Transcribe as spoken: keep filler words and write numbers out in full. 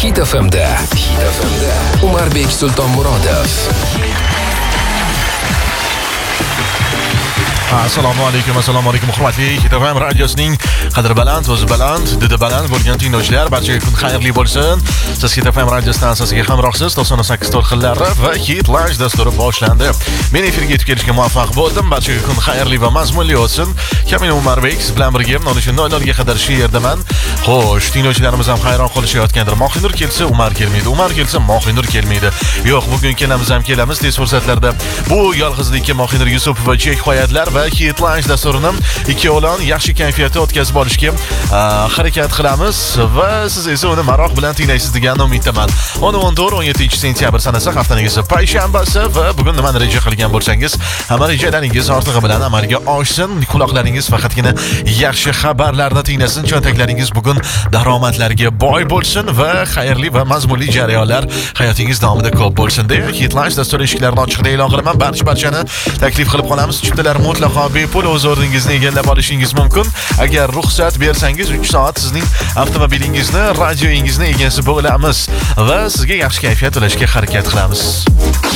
Hit F M'da Hit F M'da Umarbek Sultonmurodov. Assalomu alaykum, assalomu alaykum hurmatli Hit F M radiosining qadri baland, o'zi baland, didi baland bo'lgan tinglovchilar, barchaga kun xayrli bo'lsin. Siz Hit F M radio stansiyasiga hamrohsiz. to'qson sakkiz to'lqinlari va Hit Launch dasturi boshlandi. Men efirga yetib kelishga muvaffaq bo'ldim. Barchaga kun xayrli va mazmunli o'tsin. Kamil Umarbek siz bilan birga o'n uch nol nol ga qadar shu yerdaman. Xo'sh, tinglovchilarimiz ham hayron qolishayotgandir. Mohinur kelsa, Umar kelmaydi. Umar kelsa, Mohinur kelmaydi. Yo'q, bugun kelamiz ham kelamiz tez fursatlarda. Bu yolg'izlikka Mohinur Yusupov va chek qo'yadilar va Hit Launch dasturini ikkovlon yaxshi kayfiyatda o'tkazib olishga harakat qilamiz va siz esa uni maroq bilan tinglaysiz degan umiddaman. o'n o'n to'rt o'n yettinchi sentyabr sanasi haftaning payshanbasi va bugun nimani reja qilgan bo'lsangiz, hamma rejalaringiz ortig'i bilan amalga oshsin. Quloqlaringiz faqatgina yaxshi xabarlarni tinglasin. Cho'ntaklaringiz bugun daromadlarga boy bo'lsin va xayrli va mazmunli jarayonlar hayotingiz davomida ko'p bo'lsin deya Hit Launch dasturi eshiklarini ochiqda e'lon qilaman. Barcha barchani taklif qilib qolamiz. Chiptalar mutlaqo bepul o'z o'rningizni egallab olishingiz mumkin. Agar ruxsat bersangiz uch soat sizning avtomobilingizni, radioingizni egasi bo'lamiz va sizga yaxshi kayfiyat ulashga harakat qilamiz.